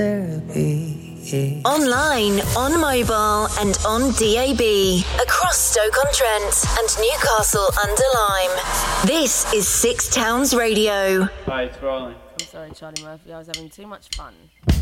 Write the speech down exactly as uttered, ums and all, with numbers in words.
Therapy. Online, on mobile, and on D A B. Across Stoke-on-Trent and Newcastle under Lyme. This is Six Towns Radio. Hi, it's Riley. I'm sorry, Charlie Murphy. I was having too much fun.